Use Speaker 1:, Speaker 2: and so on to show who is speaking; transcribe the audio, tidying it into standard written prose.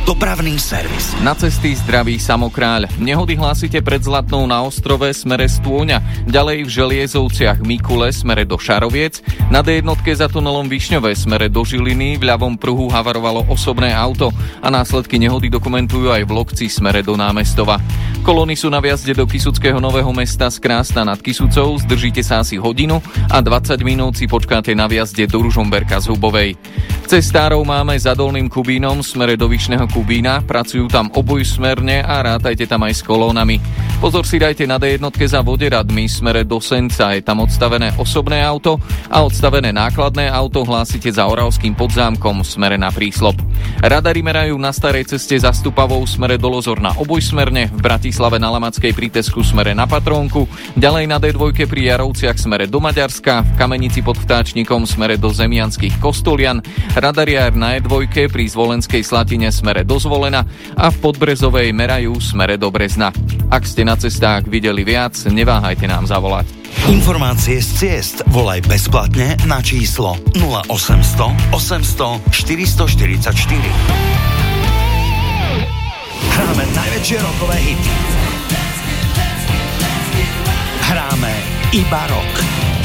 Speaker 1: Dopravný servis.
Speaker 2: Na cesty zdraví Samokráľ. Nehody hlásite pred Zlatnou na Ostrove smere Stôňa, ďalej v Želiezovciach Mikule smere do Šaroviec, na D1 za tunelom Višňové smere do Žiliny, v ľavom pruhu havarovalo osobné auto a následky nehody dokumentujú aj v Lokci smere do Námestova. Kolóny sú na vjazde do Kysuckého Nového Mesta z Krásna nad Kysucou, zdržíte sa asi hodinu a 20 minút si počkáte na vjazde do Ružomberka z Hubovej. Cestárov máme za Dolným Kubínom smere do Vyšného Kubína, pracujú tam obojsmerne a rátajte tam aj s kolónami. Pozor si dajte na D1 za Voderadmi smere do Senca, je tam odstavené osobné auto a odstavené nákladné auto hlásite za Oravským Podzámkom smere na Príslop. Radary merajú na starej ceste za Stupavou smere do Lozorna obojsmerne, v Bratislave na Lamackej pri Tesku smere na Patrónku, ďalej na D2 pri Jarovciach smere do Maďarska, v Kamenici pod Vtáčnikom smere do Zemianských Kostolian, radariár na E2 pri Zvolenskej Slatine smere do Zvolena a v Podbrezovej merajú smere do Brezna. Ak ste na cestách videli viac, neváhajte nám zavolať.
Speaker 1: Informácie z ciest volaj bezplatne na číslo 0800 800 444. Hráme najväčšie rockové hity. Hráme iba rock.